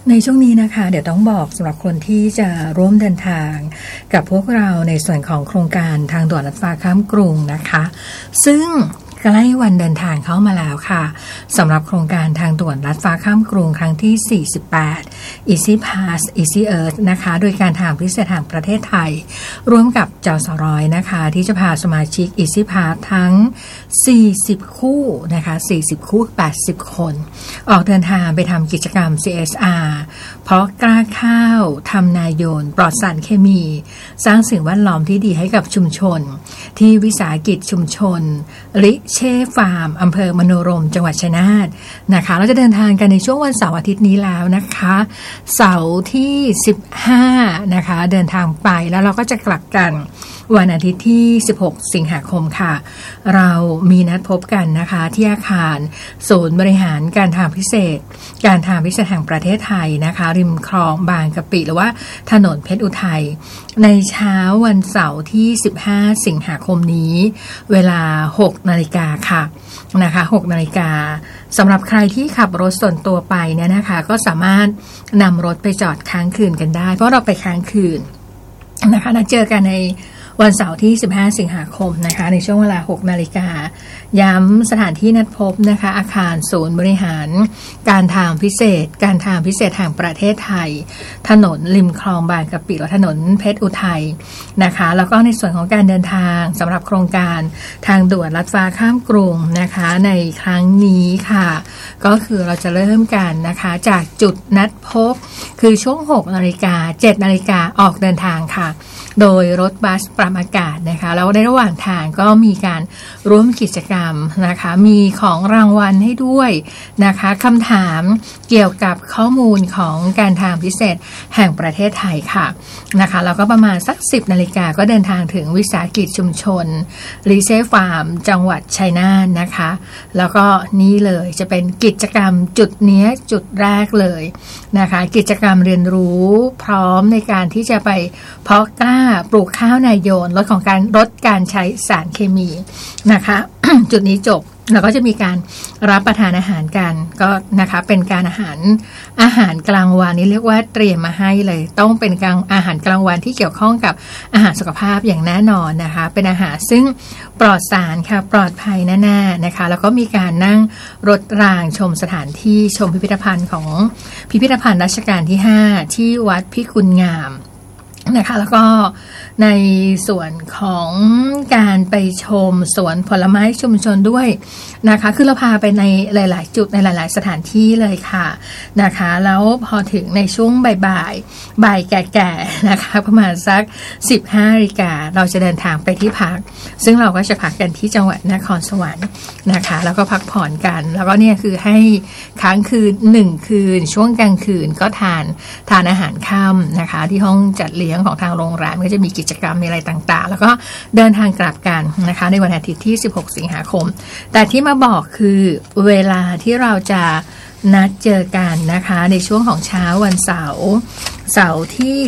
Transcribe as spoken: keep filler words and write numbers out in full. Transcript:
ในช่วงนี้นะคะเดี๋ยวต้องบอกสำหรับคนที่จะร่วมเดินทางกับพวกเราในส่วนของโครงการทางด่วนรถไฟข้ามกรุงนะคะซึ่งใกล้วันเดินทางเข้ามาแล้วค่ะสำหรับโครงการทางด่วนลัดฟ้าข้ามกรุงครั้งที่สี่สิบแปด Easy Pass Easy Earth นะคะโดยการทางพิเศษแห่งประเทศไทยร่วมกับจสรนะคะที่จะพาสมาชิก Easy Pass ทั้งสี่สิบคู่นะคะสี่สิบคู่แปดสิบคนออกเดินทางไปทำกิจกรรม ซี เอส อาร์ เพราะกล้าข้าวทำนายนปลอดสารเคมีสร้างสิ่งแวดล้อมที่ดีให้กับชุมชนที่วิสาหกิจชุมชนลิเช่ฟาร์มอำเภอมโนรมจังหวัดชัยนาทนะคะเราจะเดินทางกันในช่วงวันเสาร์อาทิตย์นี้แล้วนะคะเสาร์ที่สิบห้านะคะเดินทางไปแล้วเราก็จะกลับกันวันอาทิตย์ที่สิบหกสิงหาคมค่ะเรามีนัดพบกันนะคะที่อาคารศูนย์บริหารการทางพิเศษการทางพิเศษแห่งประเทศไทยนะคะริมคลองบางกะปิหรือว่าถนนเพชรอุทัยในเช้าวันเสาร์ที่สิบห้าสิงหาคมนี้เวลาหกนาฬิกาค่ะนะคะหกนาฬิกาสำหรับใครที่ขับรถส่วนตัวไปเนี่ยนะคะก็สามารถนำรถไปจอดค้างคืนกันได้เพราะเราไปค้างคืนนะคะนัดเจอกันในวันเสาร์ที่สิบห้าสิงหาคมนะคะในช่วงเวลาหกนาฬิกาย้ำสถานที่นัดพบนะคะอาคารศูนย์บริหารการทางพิเศษการทางพิเศษแห่งประเทศไทยถนนริมคลองบางกะปิหรือถนนเพชรอุทัยนะคะแล้วก็ในส่วนของการเดินทางสำหรับโครงการทางด่วนลัดฟ้าข้ามกรุงนะคะในครั้งนี้ค่ะก็คือเราจะเริ่มกันนะคะจากจุดนัดพบคือช่วงหกนาฬิกาเจ็ดนาฬิกาออกเดินทางค่ะโดยรถบัสปรับอากาศนะคะแล้วในระหว่างทางก็มีการร่วมกิจกรรมนะคะมีของรางวัลให้ด้วยนะคะคำถามเกี่ยวกับข้อมูลของการทางพิเศษแห่งประเทศไทยค่ะนะคะแล้วก็ประมาณสักสิบนาฬิกาก็เดินทางถึงวิสาหกิจชุมชนรีเซฟาร์มจังหวัดชัยนาทนะคะแล้วก็นี่เลยจะเป็นกิจกรรมจุดนี้จุดแรกเลยนะคะกิจกรรมเรียนรู้พร้อมในการที่จะไปเพาะกล้าปลูกข้าวนายโยนลดของการลดการใช้สารเคมีนะคะ จุดนี้จบแล้วก็จะมีการรับประทานอาหารกันก็นะคะเป็นการอาหารอาหารกลางวันนี้เรียกว่าเตรียมมาให้เลยต้องเป็นการอาหารกลางวันที่เกี่ยวข้องกับอาหารสุขภาพอย่างแน่นอนนะคะเป็นอาหารซึ่งปลอดสารค่ะปลอดภัยแน่ๆนะคะแล้วก็มีการนั่งรถรางชมสถานที่ชมพิพิธภัณฑ์ของพิพิธภัณฑ์รัชกาลที่ห้าที่วัดพิกุลงามนะคะแล้วก็ในส่วนของการไปชมสวนผลไม้ชุมชนด้วยนะคะคือเราพาไปในหลายๆจุดในหลายๆสถานที่เลยค่ะนะคะแล้วพอถึงในช่วงบ่ายๆบ่ายแก่ๆนะคะประมาณสักสิบห้านาฬิกาเราจะเดินทางไปที่พักซึ่งเราก็จะพักกันที่จังหวัดนครสวรรค์นะคะแล้วก็พักผ่อนกันแล้วก็เนี่ยคือให้ค้างคืนหนึ่งคืนช่วงกลางคืนก็ทานทานอาหารค่ำนะคะที่ห้องจัดเลี้ยงของทางโรงแรมก็จะมีกิจกรรมมีอะไรต่างๆแล้วก็เดินทางกลับกันนะคะในวันอาทิตย์ที่สิบหกสิงหาคมแต่ที่มาบอกคือเวลาที่เราจะนัดเจอกันนะคะในช่วงของเช้าวันเสาร์เสาร์ที่